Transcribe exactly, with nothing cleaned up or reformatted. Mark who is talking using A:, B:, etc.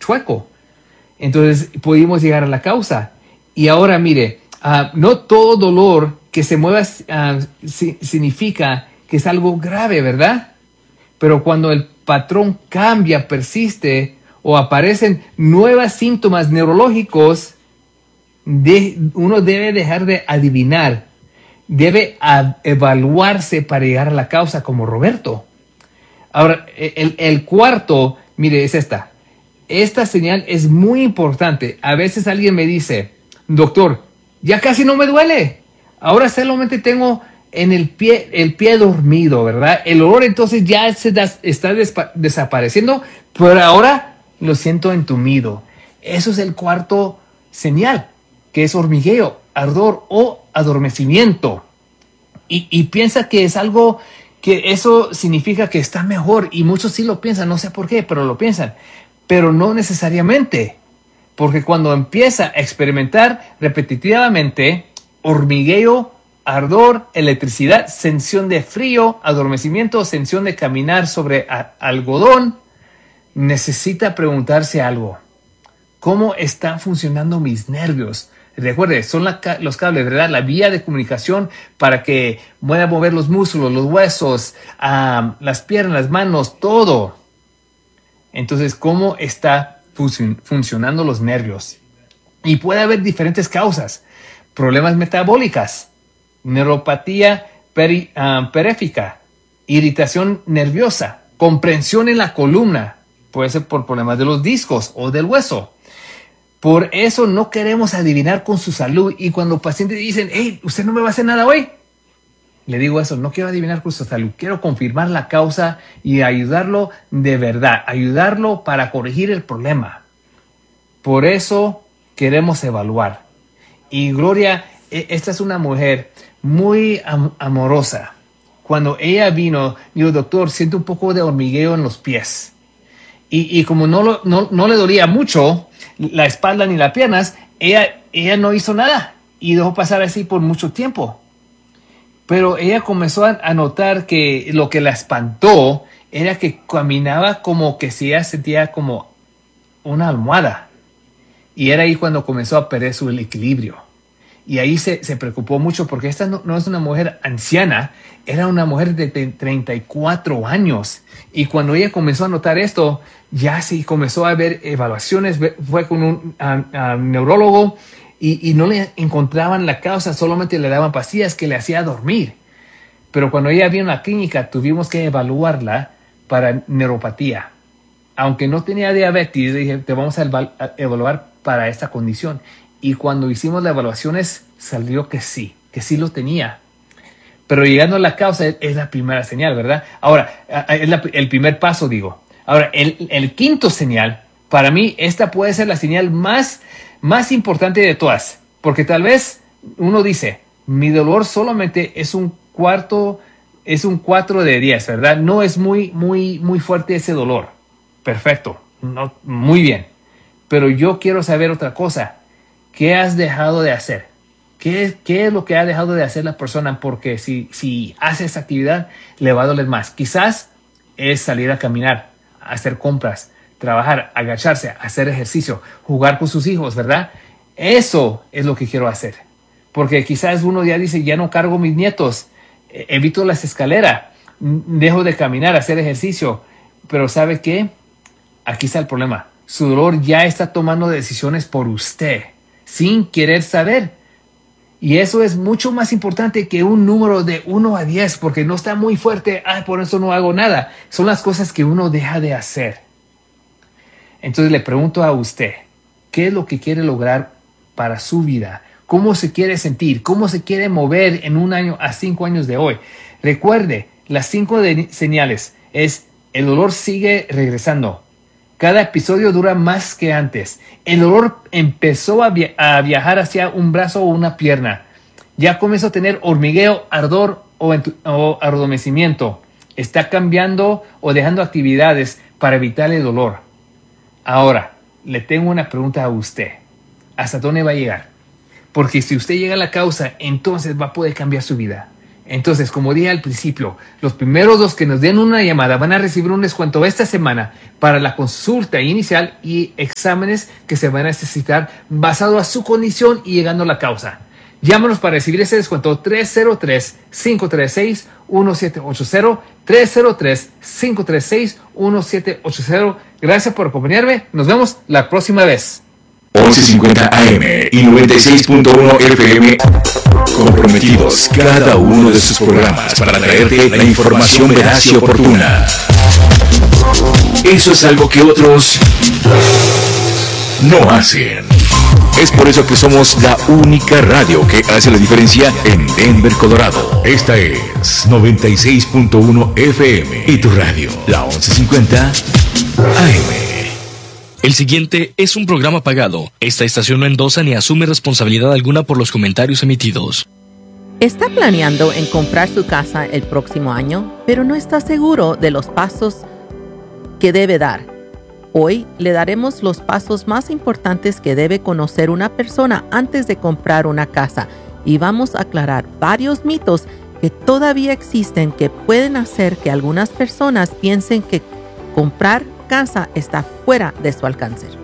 A: chueco. Entonces pudimos llegar a la causa. Y ahora mire, uh, no todo dolor que se mueva uh, si, significa que es algo grave, ¿verdad? Pero cuando el patrón cambia, persiste o aparecen nuevos síntomas neurológicos, de, uno debe dejar de adivinar, debe a, evaluarse para llegar a la causa como Roberto. Ahora, el, el cuarto, mire, es esta. Esta señal es muy importante. A veces alguien me dice, doctor, ya casi no me duele. Ahora solamente tengo en el pie, el pie dormido, ¿verdad? El olor entonces ya se das, está despa, desapareciendo, pero ahora lo siento entumido. Eso es el cuarto señal, que es hormigueo, ardor o adormecimiento. Y, y piensa que es algo que eso significa que está mejor. Y muchos sí lo piensan, no sé por qué, pero lo piensan. Pero no necesariamente. Porque cuando empieza a experimentar repetitivamente hormigueo, ardor, electricidad, sensación de frío, adormecimiento, sensación de caminar sobre a, algodón, necesita preguntarse algo. ¿Cómo están funcionando mis nervios? Recuerde, son la, los cables, ¿verdad? La vía de comunicación para que pueda mover los músculos, los huesos, um, las piernas, las manos, todo. Entonces, ¿cómo está fun- funcionando los nervios? Y puede haber diferentes causas. Problemas metabólicas, neuropatía peri, uh, peréfica, irritación nerviosa, comprensión en la columna. Puede ser por problemas de los discos o del hueso. Por eso no queremos adivinar con su salud. Y cuando pacientes dicen, hey, ¿usted no me va a hacer nada hoy? Le digo eso, no quiero adivinar con su salud. Quiero confirmar la causa y ayudarlo de verdad. Ayudarlo para corregir el problema. Por eso queremos evaluar. Y Gloria, esta es una mujer muy am- amorosa. Cuando ella vino, dijo, doctor, siento un poco de hormigueo en los pies. Y, y como no, lo, no, no le dolía mucho la espalda ni las piernas, ella, ella no hizo nada y dejó pasar así por mucho tiempo. Pero ella comenzó a, a notar que lo que la espantó era que caminaba como que si ella sentía como una almohada. Y era ahí cuando comenzó a perder su equilibrio. Y ahí se, se preocupó mucho porque esta no, no es una mujer anciana, era una mujer de treinta y cuatro años. Y cuando ella comenzó a notar esto, ya sí comenzó a ver evaluaciones, fue con un a, a neurólogo y, y no le encontraban la causa, solamente le daban pastillas que le hacía dormir. Pero cuando ella vino a la clínica, tuvimos que evaluarla para neuropatía. Aunque no tenía diabetes, dije, te vamos a, evalu- a evaluar para esta condición. Y cuando hicimos las evaluaciones, salió que sí, que sí lo tenía. Pero llegando a la causa es, es la primera señal, ¿verdad? Ahora, es la, el primer paso, digo. Ahora, el, el quinto señal, para mí, esta puede ser la señal más, más importante de todas. Porque tal vez uno dice, mi dolor solamente es un cuarto, es un cuatro de diez, ¿verdad? No es muy, muy, muy fuerte ese dolor. Perfecto, no, muy bien. Pero yo quiero saber otra cosa. ¿Qué has dejado de hacer? ¿Qué, qué es lo que ha dejado de hacer la persona? Porque si, si hace esa actividad, le va a doler más. Quizás es salir a caminar, hacer compras, trabajar, agacharse, hacer ejercicio, jugar con sus hijos, ¿verdad? Eso es lo que quiero hacer. Porque quizás uno ya dice, ya no cargo mis nietos, evito las escaleras, dejo de caminar, hacer ejercicio. Pero ¿sabe qué? Aquí está el problema. Su dolor ya está tomando decisiones por usted, sin querer saber. Y eso es mucho más importante que un número de uno a diez, porque no está muy fuerte. Ah, por eso no hago nada. Son las cosas que uno deja de hacer. Entonces le pregunto a usted, ¿qué es lo que quiere lograr para su vida? ¿Cómo se quiere sentir? ¿Cómo se quiere mover en un año a cinco años de hoy? Recuerde, las cinco de señales es el dolor sigue regresando. Cada episodio dura más que antes. El dolor empezó a, via- a viajar hacia un brazo o una pierna. Ya comenzó a tener hormigueo, ardor o, entu- o adormecimiento. Está cambiando o dejando actividades para evitar el dolor. Ahora, le tengo una pregunta a usted. ¿Hasta dónde va a llegar? Porque si usted llega a la causa, entonces va a poder cambiar su vida. Entonces, como dije al principio, los primeros dos que nos den una llamada van a recibir un descuento esta semana para la consulta inicial y exámenes que se van a necesitar basado a su condición y llegando a la causa. Llámanos para recibir ese descuento tres cero tres, cinco tres seis, uno siete ocho cero, tres cero tres, cinco tres seis, uno siete ocho cero. Gracias por acompañarme. Nos vemos la próxima vez.
B: once cincuenta A M y noventa y seis punto uno F M, comprometidos cada uno de sus programas para traerte la información veraz y oportuna. Eso es algo que otros no hacen. Es por eso que somos la única radio que hace la diferencia en Denver, Colorado. Esta es noventa y seis punto uno F M y tu radio, la once cincuenta A M.
C: El siguiente es un programa pagado. Esta estación no endosa ni asume responsabilidad alguna por los comentarios emitidos.
D: ¿Está planeando en comprar su casa el próximo año, pero no está seguro de los pasos que debe dar? Hoy le daremos los pasos más importantes que debe conocer una persona antes de comprar una casa y vamos a aclarar varios mitos que todavía existen que pueden hacer que algunas personas piensen que comprar casa está fuera de su alcance.